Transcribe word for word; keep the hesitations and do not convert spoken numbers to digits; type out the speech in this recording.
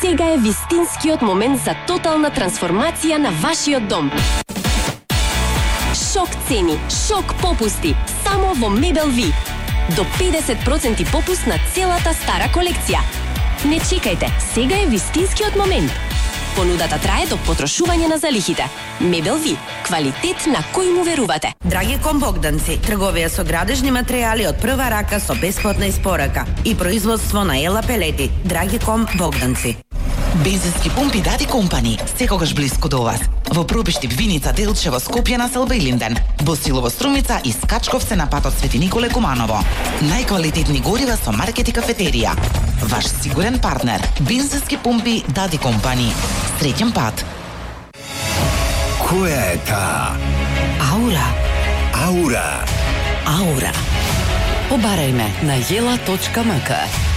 Сега е вистинскиот момент за тотална трансформација на вашиот дом. Шок цени, шок попусти, само во Мебел Ви. До педесет проценти попуст на целата стара колекција. Не чекајте, сега е вистинскиот момент. Понудата трае до потрошување на залихите. Мебел Ви, квалитет на кој му верувате. Драги Богданци, трговија со градежни материјали од прва рака со бесплатна испорака и производство на Ела пелети. Драги Богданци. Бензински пумпи Дади Компани, секогаш блиску до вас. Во Пробиштип, Виница, Делчево, Скопје, Населба и Линден. Босилово, Струмица и Скачковце на патот Свети Николе Куманово. Најквалитетни горива со маркет и кафетерија. Ваш сигурен партнер. Бензински пумпи Дади Компани. Среќен пат. Која е таа? Аура. Аура. Аура. Побарај ме на jela точка m k.